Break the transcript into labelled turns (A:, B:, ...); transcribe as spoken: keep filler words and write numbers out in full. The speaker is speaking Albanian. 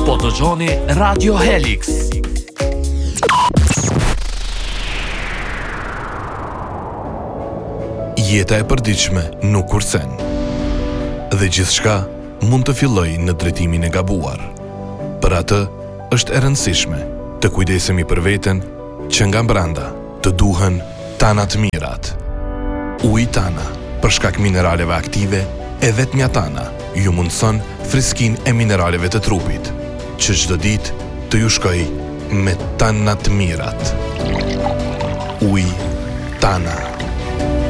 A: Po dëgjoni Radio Helix.
B: Jeta e përditshme nuk kursen. Dhe gjithçka mund të fillojë në drejtimin e gabuar. Për atë është e rëndësishme të kujdesemi për veten, që nga brenda të duhen Tana të mirat. Uji Tana, për shkak mineraleve aktive, e vetmja Tana ju mundson friskinë e mineraleve të trupit, që çdo ditë të ju shkojë me Tana të mirat. Uji Tana.